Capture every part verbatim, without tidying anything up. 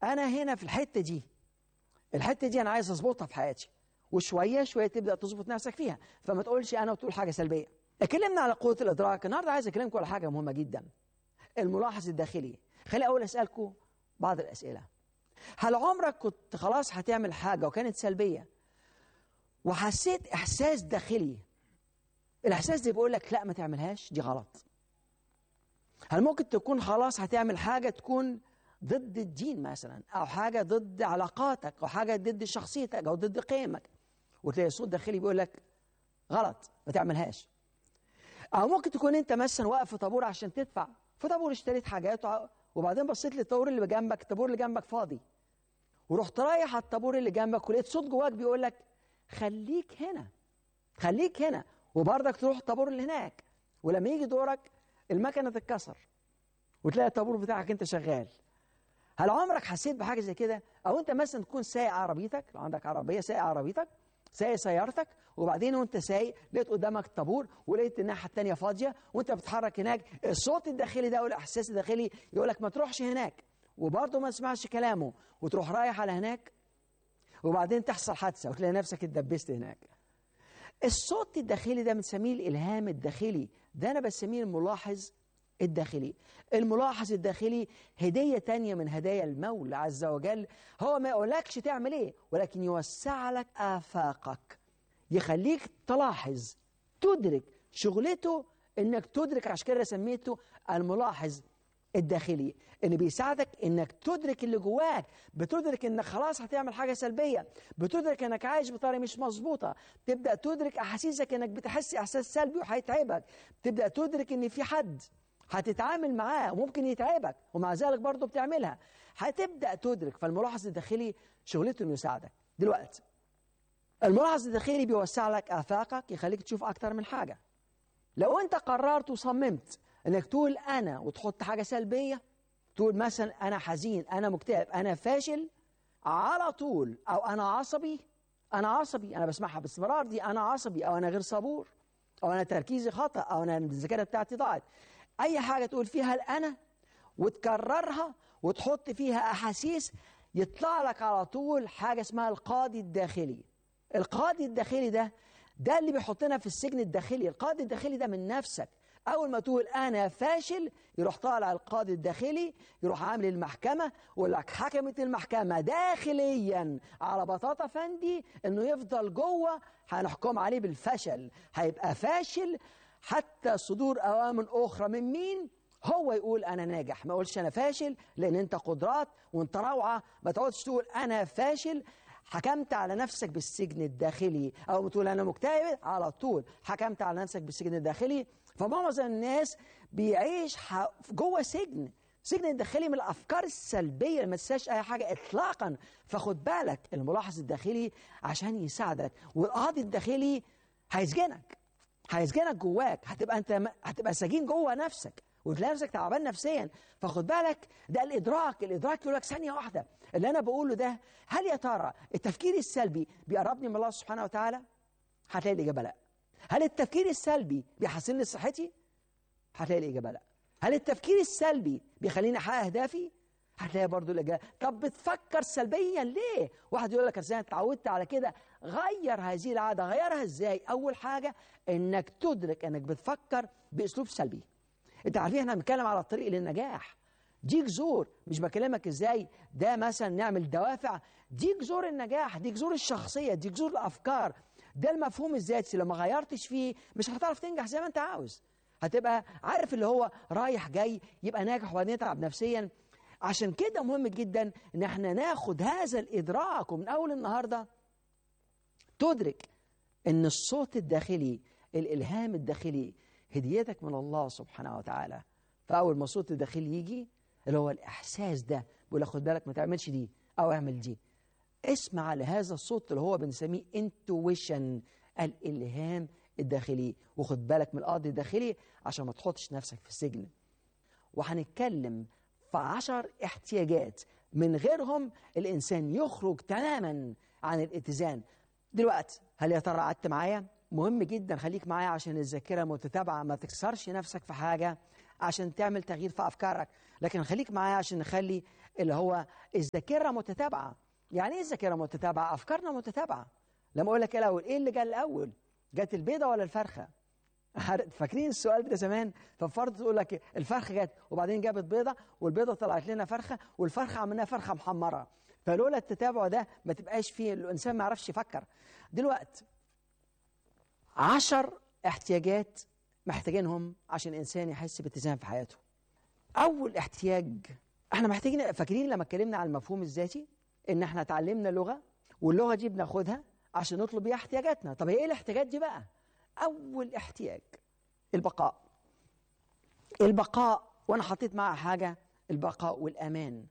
انا هنا في الحته دي، الحته دي انا عايز اظبطها في حياتي، وشويه شويه تبدا تظبط نفسك فيها، فما تقولش انا وتقول حاجه سلبيه. اتكلمنا على قوه الادراك، النهارده عايز اكلمكم على حاجه مهمه جدا، الملاحظ الداخلي. خلي اول اسالكم بعض الاسئله. هل عمرك كنت خلاص هتعمل حاجه وكانت سلبيه وحسيت احساس داخلي، الاحساس ده بيقول لك لا ما تعملهاش، دي غلط؟ هل ممكن تكون خلاص هتعمل حاجه تكون ضد الدين مثلا، او حاجه ضد علاقاتك، او حاجه ضد شخصيتك، او ضد قيمك، وتلاقي صوت داخلي بيقول لك غلط ما تعملهاش؟ او ممكن تكون انت مثلا واقف في طابور عشان تدفع، في طابور اشتريت حاجات وبعدين بصيت للطابور اللي جنبك، الطابور اللي جنبك فاضي، ورحت رايح على الطابور اللي جنبك ولقيت صوت جواك بيقول لك خليك هنا، خليك هنا، وبرضك تروح الطابور اللي هناك، ولما يجي دورك المكنه تتكسر وتلاقي الطابور بتاعك انت شغال. هل عمرك حسيت بحاجه زي كده؟ او انت مثلا تكون سايق عربيتك، لو عندك عربيه سايق عربيتك، سايق سيارتك، وبعدين وانت سايق لقيت قدامك طابور ولقيت الناحيه الثانيه فاضيه وانت بتتحرك هناك، الصوت الداخلي ده والاحساس الداخلي يقول لك ما تروحش هناك، وبرضه ما تسمعش كلامه وتروح رايح على هناك، وبعدين تحصل حادثه وتلاقي نفسك اتدبست هناك. الصوت الداخلي ده بنسميه الالهام الداخلي، ده انا بسميه الملاحظ الداخلي. الملاحظ الداخلي هدية تانية من هدايا المولى عز وجل، هو ما يقولكش تعمل ايه، ولكن يوسع لك آفاقك، يخليك تلاحظ، تدرك. شغلته انك تدرك، عشان كده سميته الملاحظ الداخلي، ان بيساعدك انك تدرك اللي جواك، بتدرك انك خلاص هتعمل حاجه سلبيه، بتدرك انك عايش بطريقه مش مظبوطه، تبدا تدرك احاسيسك انك بتحس احساس سلبي وهيتعبك، تبدا تدرك ان في حد هتتعامل معاه وممكن يتعبك ومع ذلك برضه بتعملها، هتبدا تدرك. فالملاحظ الداخلي شغلته انه يساعدك. دلوقتي الملاحظ الداخلي بيوسع لك آفاقك، يخليك تشوف اكتر من حاجه. لو انت قررت وصممت انك تقول انا وتحط حاجه سلبيه، تقول مثلا انا حزين، انا مكتئب، انا فاشل على طول، او انا عصبي، انا عصبي، انا بسمعها باستمرار دي، انا عصبي، او انا غير صبور، او انا تركيزي خطا، او انا الذاكره بتاعتي ضاعت، اي حاجه تقول فيها الانا وتكررها وتحط فيها احاسيس، يطلع لك على طول حاجه اسمها القاضي الداخلي. القاضي الداخلي ده ده اللي بيحطنا في السجن الداخلي. القاضي الداخلي ده من نفسك، أول ما تقول أنا فاشل يروح طالع القاضي الداخلي، يروح عامل المحكمة ويقول لك حكمت المحكمة داخليا على بطاطا فندي إنه يفضل جوه، هنحكم عليه بالفشل، هيبقى فاشل حتى صدور أوامر أخرى. من مين؟ هو يقول أنا ناجح، ما يقولش أنا فاشل، لأن أنت قدرات وأنت روعة. ما تقعدش تقول أنا فاشل، حكمت على نفسك بالسجن الداخلي. أو بتقول أنا مكتئب، على طول حكمت على نفسك بالسجن الداخلي. فمعظم الناس بيعيش جوه سجن، سجن الداخلي من الأفكار السلبية، ما تنساش أي حاجة إطلاقا. فخد بالك، الملاحظ الداخلي عشان يساعدك، والقاضي الداخلي هيسجنك، هيسجنك جواك، هتبقى أنت هتبقى سجين جوه نفسك وتلاقي نفسك تعبان نفسيا. فخد بالك، ده الإدراك. الإدراك يقول لك ثانية واحدة، اللي أنا بقوله ده، هل يا ترى التفكير السلبي بيقربني من الله سبحانه وتعالى؟ هتلاقي الإجابة لا. هل التفكير السلبي بيحسن لي صحتي؟ هتلاقي الإجابة لا. هل التفكير السلبي بيخليني أحقق أهدافي؟ هتلاقي برضو الإجابة. طب بتفكر سلبيا ليه؟ واحد يقول لك أنا اتعودت على كده. غير هذه العادة. غيرها إزاي؟ أول حاجة إنك تدرك إنك بتفكر بأسلوب سلبي. أنت عارفين إحنا بنتكلم على الطريق للنجاح، دي جذور، مش بكلمك إزاي ده مثلا نعمل دوافع، دي جذور النجاح، دي جذور الشخصية، دي جذور الأفكار، ده المفهوم الذاتي. لما غيرتش فيه مش هتعرف تنجح زي ما انت عاوز، هتبقى عارف اللي هو رايح جاي، يبقى ناجح وبعدين يتعب نفسيا. عشان كده مهم جدا ان احنا ناخد هذا الادراك، ومن اول النهارده تدرك ان الصوت الداخلي، الالهام الداخلي، هديتك من الله سبحانه وتعالى. فاول ما الصوت الداخلي يجي اللي هو الاحساس ده بيقول لك خد بالك ما تعملش دي او اعمل دي، اسمع لهذا الصوت اللي هو بنسميه انتويشن، الالهام الداخلي. وخد بالك من القاضي الداخلي عشان ما تحطش نفسك في السجن. وهنتكلم في عشر احتياجات من غيرهم الانسان يخرج تماما عن الاتزان. دلوقتي هل يا ترى قعدت معايا؟ مهم جدا خليك معايا عشان الذاكره متتابعه، ما تكسرش نفسك في حاجه عشان تعمل تغيير في افكارك، لكن خليك معايا عشان نخلي اللي هو الذاكره متتابعه. يعني ايه الذاكره متتابعه؟ افكارنا متتابعه. لما اقول لك الاول ايه اللي جاء الاول؟ جت البيضه ولا الفرخه؟ فاكرين السؤال ده زمان؟ ففرض تقول لك الفرخه جت وبعدين جابت بيضه والبيضه طلعت لنا فرخه والفرخه عملناها فرخه محمره. فلولا التتابع ده ما تبقاش فيه، الانسان ما يعرفش يفكر. دلوقتي عشر احتياجات محتاجينهم عشان الانسان يحس باتزان في حياته. اول احتياج احنا محتاجين، فاكرين لما اتكلمنا عن المفهوم الذاتي ان احنا اتعلمنا لغه واللغه دي بناخدها عشان نطلب بيها احتياجاتنا. طب هي ايه الاحتياجات دي بقى؟ اول احتياج البقاء. البقاء، وانا حطيت معها حاجه، البقاء والامان.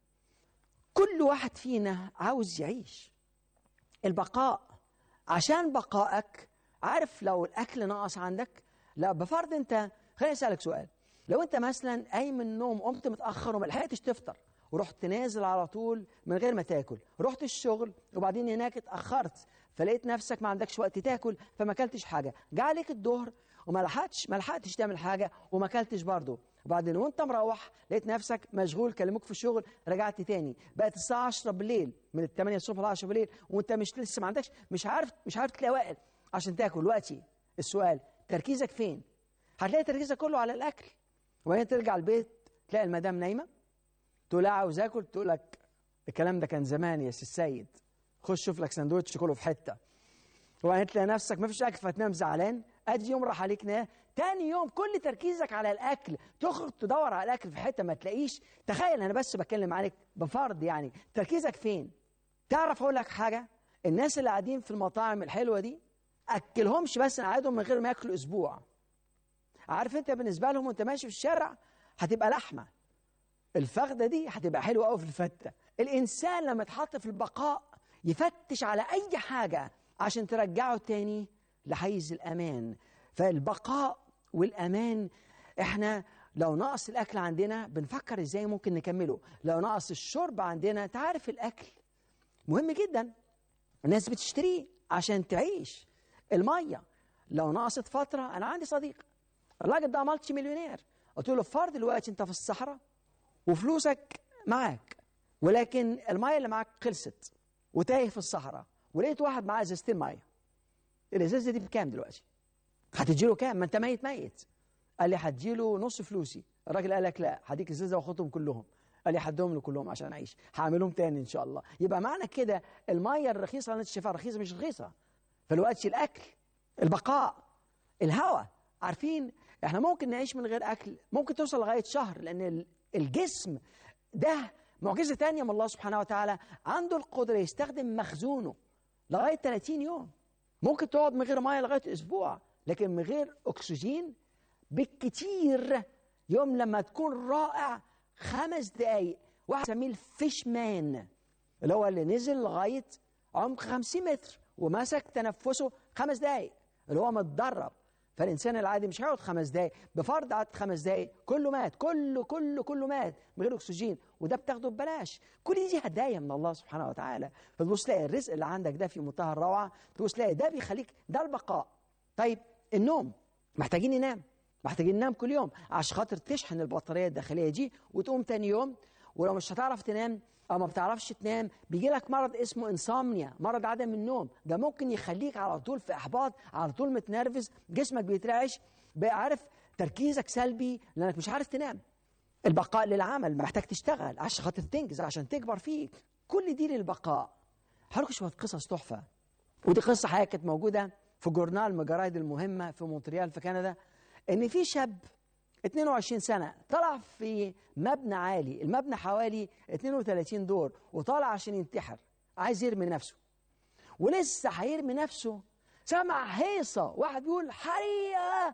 كل واحد فينا عاوز يعيش. البقاء، عشان بقائك، عارف لو الاكل ناقص عندك، لا بفرض انت، خليني اسالك سؤال، لو انت مثلا قايم من النوم قمت متاخر وما لحقتش تفطر ورحت نازل على طول من غير ما تاكل، رحت الشغل وبعدين هناك اتاخرت فلقيت نفسك ما عندكش وقت تاكل فما اكلتش حاجه، جه عليك الظهر وما لحقتش ما لحقتش تعمل حاجه وما اكلتش برضه، وبعدين وانت مروح لقيت نفسك مشغول، كلموك في الشغل، رجعت تاني، بقت الساعه عشرة بالليل، من الثمانية الصبح ل عشرة بالليل وانت مش لسه ما عندكش، مش عارف مش عارف تلاقي وقت عشان تاكل. دلوقتي السؤال، تركيزك فين؟ هتلاقي تركيزك كله على الاكل، وبعدين ترجع البيت تلاقي المدام نايمه، تقول لها عاوز اكل، تقول لك الكلام ده كان زمان يا سي السيد، خش شوف لك سندوتش كله في حته، وبعدين تلاقي نفسك ما فيش اكل فتنام زعلان، ادي يوم راح عليك نام، تاني يوم كل تركيزك على الاكل، تخرج تدور على الاكل في حته ما تلاقيش. تخيل، انا بس بكلم عليك بفرض، يعني تركيزك فين؟ تعرف اقول لك حاجه، الناس اللي قاعدين في المطاعم الحلوه دي اكلهمش بس قعدهم من غير ما ياكلوا اسبوع. عارف انت بالنسبه لهم وانت ماشي في الشارع هتبقى لحمه، الفخده دي هتبقى حلوه قوي في الفته. الانسان لما يتحط في البقاء يفتش على اي حاجه عشان ترجعه تاني لحيز الامان. فالبقاء والامان، احنا لو نقص الاكل عندنا بنفكر ازاي ممكن نكمله، لو نقص الشرب عندنا، تعرف الاكل مهم جدا، الناس بتشتريه عشان تعيش. الميه لو نقصت فتره، انا عندي صديق الراجل ده مالتي مليونير، قلت له فرض دلوقتي انت في الصحراء وفلوسك معاك، ولكن الميه اللي معاك خلصت وتايه في الصحراء، ولقيت واحد معاه ازازتين ميه، الازازه دي بكام دلوقتي؟ هتديله كام؟ ما انت ميت ميت. قال لي هديله نص فلوسي. الراجل قال لك لا، هديك ازازه واخدهم كلهم. قال لي هديهم له كلهم عشان اعيش، هعملهم تاني ان شاء الله. يبقى معنى كده الميه الرخيصه اللي انت شايفها رخيصه مش رخيصه. فالوقت الاكل، البقاء، الهواء. عارفين احنا ممكن نعيش من غير اكل، ممكن توصل لغايه شهر، لان الجسم ده معجزه ثانيه من الله سبحانه وتعالى، عنده القدره يستخدم مخزونه لغايه ثلاثين يوم. ممكن تقعد من غير ميه لغايه اسبوع، لكن من غير اكسجين بالكتير يوم لما تكون رائع خمس دقايق. واحد سميه الفيش مان، اللي هو اللي نزل لغايه عمق خمسين متر ومسك تنفسه خمس دقايق، اللي هو متدرب. فالانسان العادي مش هيقعد خمس دقايق، بفرض قعد خمس دقايق كله مات، كله كله كله مات من غير اكسجين، وده بتاخده ببلاش. كل دي هدايا من الله سبحانه وتعالى. فتبص تلاقي الرزق اللي عندك ده في منتهى الروعه، تبص تلاقي ده بيخليك، ده البقاء. طيب النوم، محتاجين ننام، محتاجين ننام كل يوم عشان خاطر تشحن البطاريه الداخليه دي وتقوم تاني يوم. ولو مش هتعرف تنام او ما بتعرفش تنام، بيجي لك مرض اسمه انسomnia، مرض عدم النوم. ده ممكن يخليك على طول في احباط، على طول متنرفز، جسمك بيترعش، بقى عارف تركيزك سلبي لانك مش عارف تنام. البقاء للعمل، محتاج تشتغل عشان خاطر تنجز، عشان تكبر فيك. كل دي للبقاء. هحكي شويه قصص تحفه، ودي قصه حقيقيه كانت موجوده في جورنال من الجرايد المهمه في مونتريال في كندا، ان في شاب اثنين وعشرين سنة طلع في مبنى عالي، المبنى حوالي اثنين وثلاثين دور، وطالع عشان ينتحر، عايز يرمي نفسه، ولسه هيرمي نفسه سمع هيصة، واحد بيقول حريقة،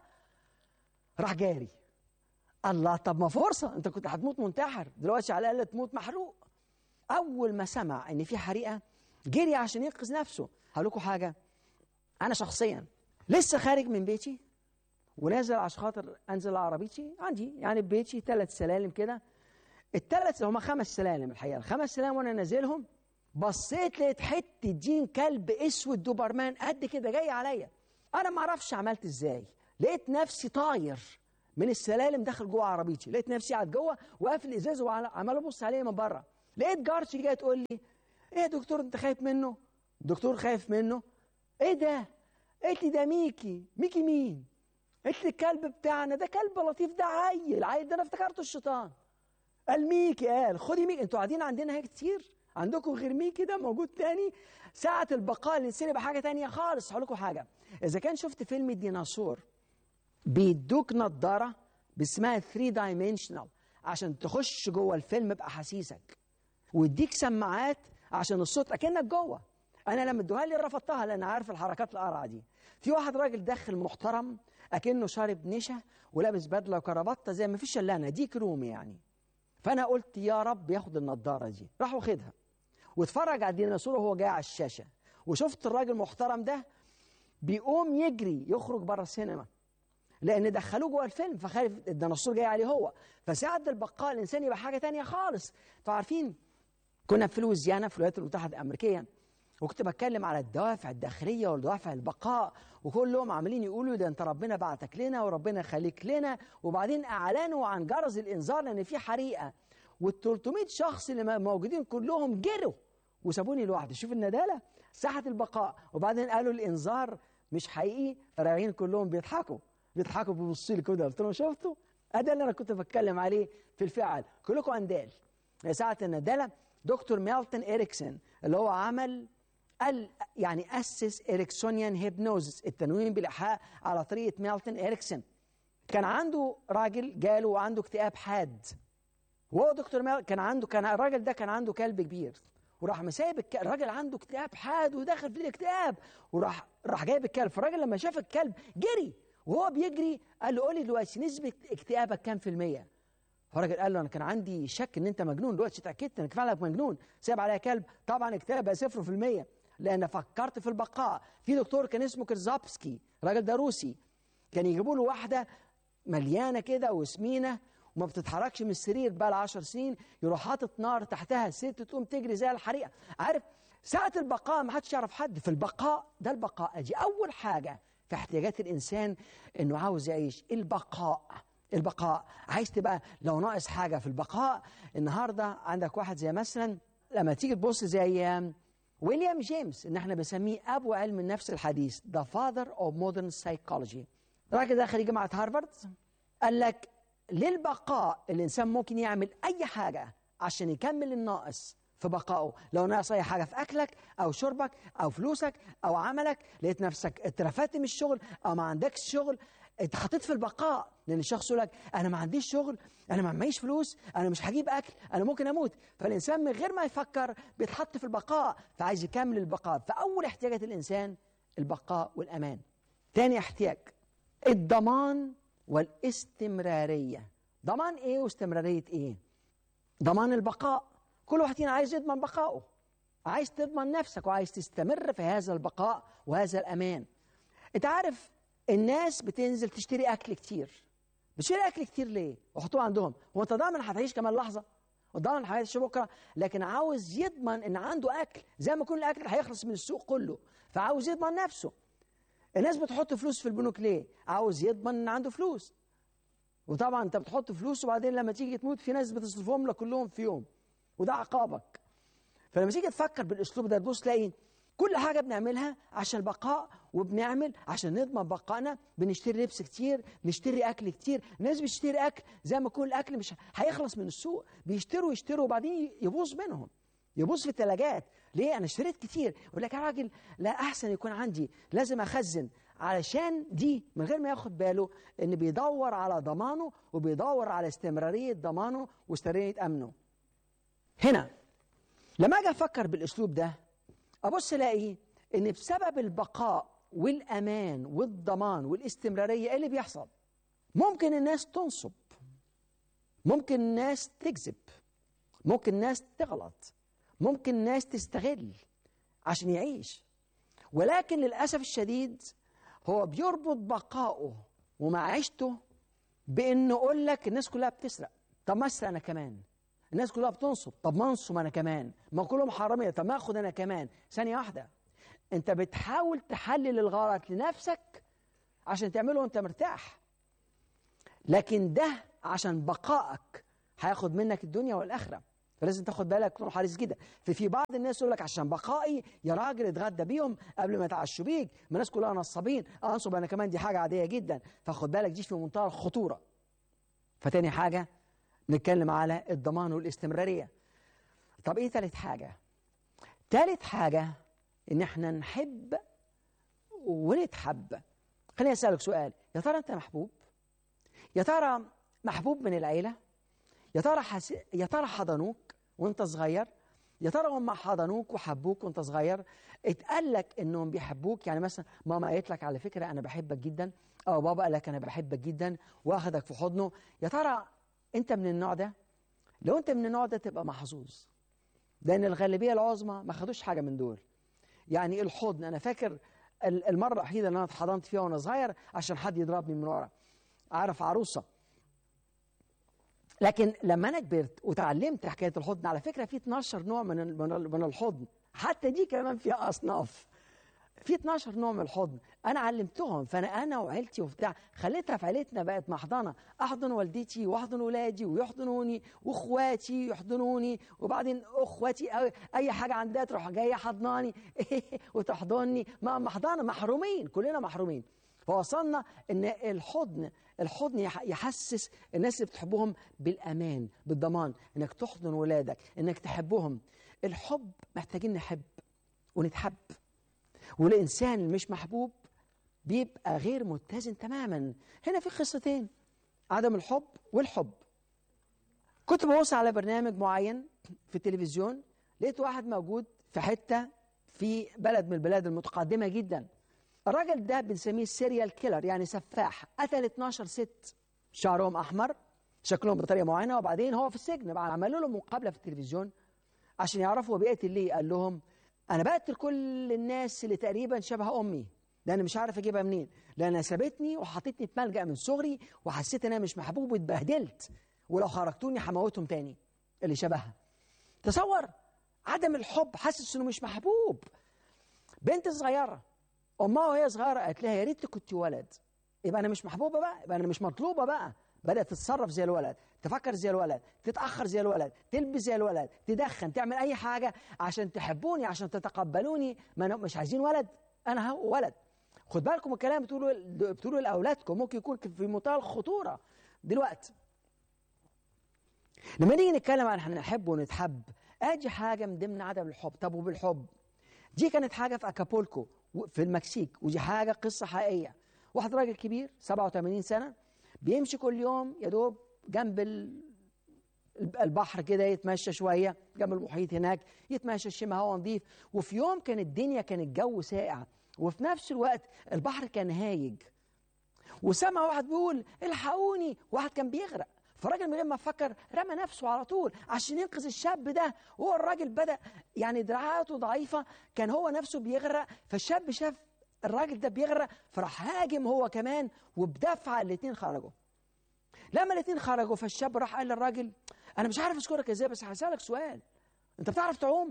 راح جاري. الله، طب ما فرصة، انت كنت هتموت منتحر، دلوقتي على الأقل تموت محروق. أول ما سمع إن في حريقة جري عشان ينقذ نفسه. هقول لكم حاجة، أنا شخصيا لسه خارج من بيتي ونازل عشان خاطر انزل عربيتي، عندي يعني بيتي ثلاث سلالم كده، الثلاث هم خمس سلالم الحقيقه، الخمس سلالم وانا نازلهم بصيت لقيت حته دين كلب اسود دوبرمان قد كده جاي عليا. انا ما اعرفش عملت ازاي، لقيت نفسي طاير من السلالم داخل جوه عربيتي، لقيت نفسي قاعد جوه وقافل الازاز وعمال ابص عليه من بره. لقيت جارتي جايه تقول لي ايه يا دكتور انت خايف منه؟ الدكتور خايف منه؟ ايه ده؟ قالت لي ده ميكي. ميكي مين؟ قالت لي الكلب بتاعنا ده كلب لطيف، ده عيل عيل، ده انا افتكرته الشيطان. قال ميكي، قال خدي ميكي. انتوا قاعدين عندنا هيك كتير؟ عندكم غير ميكي ده موجود تاني؟ ساعة البقاء الإنساني يبقى حاجة تانية خالص. هقول لكم حاجة، إذا كان شفت فيلم الديناصور بيدوك نظارة باسمها ثري دايمنشنال عشان تخش جوه الفيلم بأحاسيسك، ويديك سماعات عشان الصوت أكنك جوه. أنا لما ادوها لي رفضتها لأن عارف الحركات القرعة دي. في واحد راجل داخل محترم أكنه شارب نشا ولابس بدلة وكرافطة زي ما فيش شلانة ديك رومي يعني. فأنا قلت يا رب ياخد النظارة دي، راح واخدها واتفرج على الديناصور وهو جاي على الشاشة، وشفت الراجل المحترم ده بيقوم يجري يخرج بره السينما لأن دخلوه جوه الفيلم فخايف الديناصور جاي عليه هو. فساعة البقاء الإنساني يبقى حاجة تانية خالص. فعارفين كنا في لويزيانا في الولايات المتحدة الأمريكية، وكنت بتكلم على الدوافع الداخلية والدوافع البقاء، وكلهم عاملين يقولوا ده انت ربنا بعتك لنا وربنا خليك لنا. وبعدين اعلنوا عن جرس الانذار لان في حريقة، والثلاثمائة شخص اللي موجودين كلهم جروا وسابوني لوحدي. شوف الندالة، ساحة البقاء. وبعدين قالوا الانذار مش حقيقي، راجعين كلهم بيضحكوا بيضحكوا بيبصوا لي كده. قلت لهم شفتوا؟ ده اللي انا كنت بتكلم عليه في الفعل. كلكم اندال. ساعة الندالة دكتور ميلتون إريكسون اللي هو عمل قال يعني أسس إريكسونيان هيبنوزس، التنويم بالإيحاء على طريقة ميلتون إريكسون. كان عنده راجل جاله وعنده اكتئاب حاد، وهو دكتور ميلتون كان عنده كان الراجل ده كان عنده كلب كبير، وراح مسايب الك... الراجل عنده اكتئاب حاد وداخل في الاكتئاب، وراح راح جايب الكلب. فالراجل لما شاف الكلب جري، وهو بيجري قال له قول لي دلوقتي نسبة اكتئابك كام في المية؟ فالراجل قال له انا كان عندي شك ان انت مجنون، دلوقتي اتاكدت انك فعلا مجنون، سايب عليا كلب. طبعا اكتئاب بقى صفر في المية لان فكرت في البقاء. في دكتور كان اسمه كرزابسكي، الراجل ده روسي، كان يجيبوا له واحده مليانه كده وسمينه وما بتتحركش من السرير بقى لها عشر سنين، يروح حاطط نار تحتها، الست تقوم تجري زي الحريقه. عارف ساعه البقاء ما حدش يعرف حد في البقاء ده. البقاء دي اول حاجه في احتياجات الانسان انه عاوز يعيش، البقاء. البقاء عايز تبقى لو ناقص حاجه في البقاء. النهارده عندك واحد زي مثلا لما تيجي تبص زي ويليام جيمس، ان احنا بنسميه ابو علم النفس الحديث، the father of modern psychology. الراجل ده خريج جامعه هارفارد، قال لك للبقاء الانسان ممكن يعمل اي حاجه عشان يكمل الناقص في بقائه. لو ناقص اي حاجه في اكلك او شربك او فلوسك او عملك، لقيت نفسك اترفدت من الشغل او ما عندكش شغل، اتحطيت في البقاء. لان الشخص يقول لك انا ما عنديش شغل، انا ما معيش فلوس، انا مش هجيب اكل، انا ممكن اموت. فالانسان من غير ما يفكر بيتحط في البقاء، فعايز يكمل البقاء. فاول احتياجات الانسان البقاء والامان. تاني احتياج الضمان والاستمراريه. ضمان ايه واستمراريه ايه؟ ضمان البقاء، كل واحد فينا عايز يضمن بقائه، عايز تضمن نفسك وعايز تستمر في هذا البقاء وهذا الامان. انت عارف الناس بتنزل تشتري اكل كتير. بتشتري اكل كتير ليه؟ وحطوه عندهم. هو انت ضامن هتعيش كمان لحظه؟ وضامن هتعيش بكره؟ لكن عاوز يضمن ان عنده اكل، زي ما يكون الاكل هيخلص من السوق كله، فعاوز يضمن نفسه. الناس بتحط فلوس في البنوك ليه؟ عاوز يضمن ان عنده فلوس. وطبعا انت بتحط فلوس وبعدين لما تيجي تموت في ناس بتصرفهم لك كلهم في يوم، وده عقابك. فلما تيجي تفكر بالاسلوب ده تبص تلاقي كل حاجه بنعملها عشان البقاء، وبنعمل عشان نضمن بقائنا. بنشتري لبس كتير، بنشتري اكل كتير. الناس بتشتري اكل زي ما يكون الاكل مش هيخلص من السوق، بيشتروا يشتروا وبعدين يبوظ منهم، يبوظ في الثلاجات. ليه؟ انا اشتريت كتير. يقول لك يا راجل لا، احسن يكون عندي، لازم اخزن. علشان دي من غير ما ياخد باله ان بيدور على ضمانه وبيدور على استمراريه ضمانه واستمراريه امنه. هنا لما اجي افكر بالاسلوب ده ابص الاقي ان بسبب البقاء والامان والضمان والاستمراريه ايه اللي بيحصل؟ ممكن الناس تنصب، ممكن الناس تكذب، ممكن الناس تغلط، ممكن الناس تستغل عشان يعيش. ولكن للاسف الشديد هو بيربط بقائه ومعيشته بانه يقول لك الناس كلها بتسرق، طب ما اسرق انا كمان. الناس كلها بتنصب، طب ما انصب انا كمان. ما كلهم حراميه، طب ما اخد انا كمان. ثانيه واحده، انت بتحاول تحلل الغلط لنفسك عشان تعمله وانت مرتاح، لكن ده عشان بقائك هياخد منك الدنيا والاخره. فلازم تاخد بالك تكون حريص جدا. ففي بعض الناس يقول لك عشان بقائي يا راجل اتغدى بيهم قبل ما يتعشوا بيك، ما الناس كلها نصابين، انصب انا كمان، دي حاجه عاديه جدا. فخد بالك دي في منتهى الخطوره. فتاني حاجه نتكلم على الضمان والاستمراريه. طب ايه ثالث حاجه؟ ثالث حاجه ان احنا نحب ونتحب. خليني اسالك سؤال، يا ترى انت محبوب؟ يا ترى محبوب من العيله؟ يا ترى حس... يا ترى حضنوك وانت صغير؟ يا ترى هم حضنوك وحبوك وانت صغير؟ اتقال لك انهم بيحبوك؟ يعني مثلا ماما قالت لك على فكره انا بحبك جدا، او بابا قال لك انا بحبك جدا واخدك في حضنه. يا ترى انت من النوع ده؟ لو انت من النوع ده تبقى محظوظ، لان الغالبيه العظمى ما خدوش حاجه من دول. يعني الحضن، انا فاكر المره الوحيده اللي انا اتحضنت فيها وانا صغير عشان حد يضربني من ورا، عارف، عروسه. لكن لما انا كبرت وتعلمت حكايه الحضن، على فكره في اتناشر نوع من من الحضن، حتى دي كمان فيها اصناف، في اتناشر نوع من الحضن انا علمتهم. فانا انا وعيلتي وبتاع خليتها في عيلتنا بقت محضنه، احضن والدتي واحضن ولادي ويحضنوني، واخواتي يحضنوني، وبعدين اخواتي اي حاجه عندها تروح جايه حضناني وتحضني. ما محضنه، محرومين، كلنا محرومين. فوصلنا ان الحضن الحضن يحسس الناس اللي بتحبهم بالامان، بالضمان، انك تحضن ولادك، انك تحبهم. الحب محتاجين نحب ونتحب. والإنسان اللي مش محبوب بيبقى غير متزن تماما. هنا في قصتين، عدم الحب والحب. كنت ببص على برنامج معين في التلفزيون، لقيت واحد موجود في حتة في بلد من البلاد المتقدمة جدا. الراجل ده بنسميه سيريال كيلر، يعني سفاح، قتل اتناشر ست، شعرهم أحمر، شكلهم بطريقة معينة، وبعدين هو في السجن. عملوا له مقابلة في التلفزيون عشان يعرفوا هو بيقتل ليه. قال لهم أنا بقتل كل الناس اللي تقريبا شبه أمي، لأن مش عارف أجيبها منين، لأنها سابتني وحطتني في ملجأ من صغري، وحسيت إن أنا مش محبوب واتبهدلت، ولو خرجتوني هموتهم تاني اللي شبهها. تصور عدم الحب، حاسس إنه مش محبوب. بنت صغيرة أمها وهي صغيرة قالت لها يا ريت كنت ولد، يبقى أنا مش محبوبة بقى، يبقى أنا مش مطلوبة بقى. بدأت تتصرف زي الولد، تفكر زي الولد، تتأخر زي الولد، تلبس زي الولد، تدخن، تعمل أي حاجة عشان تحبوني، عشان تتقبلوني. ما أنا مش عايزين ولد، أنا هو ولد. خد بالكم الكلام بتقولوا بتقولوا لأولادكم ممكن يكون في منتهى الخطورة دلوقتي. لما نيجي نتكلم عن احنا نحب ونتحب، أدي حاجة من ضمن عدم الحب. طب وبالحب، دي كانت حاجة في أكابولكو في المكسيك، ودي حاجة قصة حقيقية. واحد راجل كبير سبعة وثمانين سنة بيمشي كل يوم يا دوب جنب البحر كده، يتمشى شوية جنب المحيط هناك، يتمشى يشم هوا نظيف. وفي يوم كانت الدنيا كان الجو ساقع، وفي نفس الوقت البحر كان هايج، وسمع واحد بيقول الحقوني، واحد كان بيغرق. فالراجل من غير ما فكر رمى نفسه على طول عشان ينقذ الشاب ده. وهو الراجل بدأ يعني دراعاته ضعيفة، كان هو نفسه بيغرق، فالشاب شاف الراجل ده بيغرق فراح هاجم هو كمان، وبدفعة الاثنين خرجوا. لما الاثنين خرجوا فالشاب راح قال للراجل انا مش عارف اشكرك ازاي، بس هسألك سؤال، انت بتعرف تعوم؟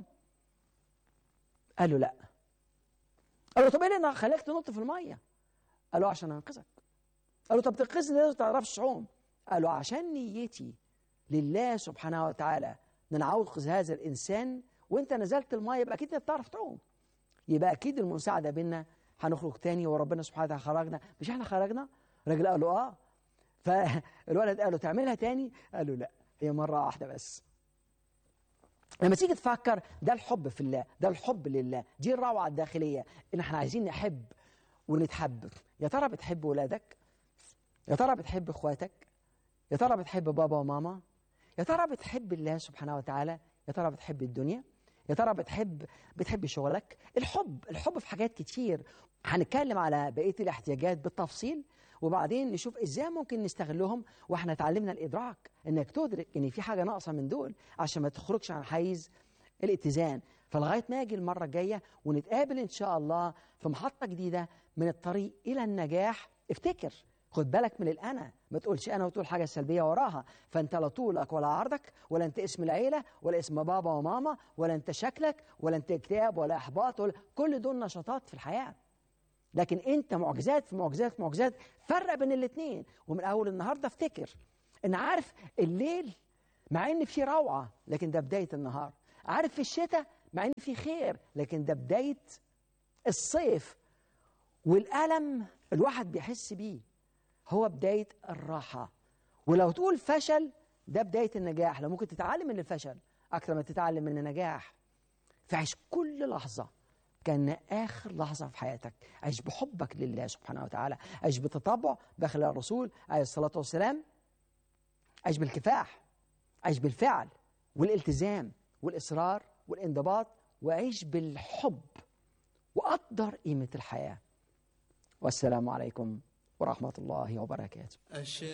قال له لا. قال له طب ايه اللي خلاك تنط في الميه؟ قال له عشان انقذك. قال له طب تنقذني ليه ما تعرفش تعوم؟ قال له عشان نيتي لله سبحانه وتعالى ان انا انقذ هذا الانسان، وانت نزلت الميه يبقى اكيد انت بتعرف تعوم، يبقى اكيد المساعده بينا هنخرج تاني، وربنا سبحانه وتعالى خرجنا. مش احنا خرجنا؟ الراجل قال له اه. فالولد قال له تعملها تاني؟ قال له لا، هي مره واحده بس. لما تيجي تفكر، ده الحب في الله، ده الحب لله، دي الروعه الداخليه ان احنا عايزين نحب ونتحب. يا ترى بتحب ولادك؟ يا ترى بتحب اخواتك؟ يا ترى بتحب بابا وماما؟ يا ترى بتحب الله سبحانه وتعالى؟ يا ترى بتحب الدنيا؟ يا ترى بتحب بتحب شغلك؟ الحب الحب في حاجات كتير، هنتكلم على بقية الاحتياجات بالتفصيل، وبعدين نشوف ازاي ممكن نستغلهم. واحنا اتعلمنا الادراك، انك تدرك ان في حاجة ناقصة من دول عشان ما تخرجش عن حيز الاتزان. فلغاية ما اجي المرة الجاية ونتقابل ان شاء الله في محطة جديدة من الطريق الى النجاح، افتكر خد بالك من الأنا، ما تقولش أنا وتقول حاجة سلبية وراها. فأنت لا طولك ولا عرضك، ولا أنت اسم العيلة، ولا اسم بابا وماما، ولا أنت شكلك، ولا أنت اكتئاب ولا إحباط، ولا كل دول نشاطات في الحياة. لكن أنت معجزات في معجزات في معجزات. فرق بين الاثنين. ومن أول النهاردة افتكر إن عارف الليل مع ان في روعه لكن ده بدايه النهار. عارف في الشتاء مع ان في خير لكن ده بدايه الصيف. والالم الواحد بيحس بيه هو بدايه الراحه. ولو تقول فشل ده بدايه النجاح. لو ممكن تتعلم من الفشل اكثر ما تتعلم من النجاح. فعيش كل لحظه كان آخر لحظة في حياتك. عيش بحبك لله سبحانه وتعالى. عيش بتطبع داخل الرسول عليه الصلاة والسلام. عيش بالكفاح. عيش بالفعل والالتزام والإصرار والانضباط. وعيش بالحب وقدر قيمة الحياة. والسلام عليكم ورحمة الله وبركاته.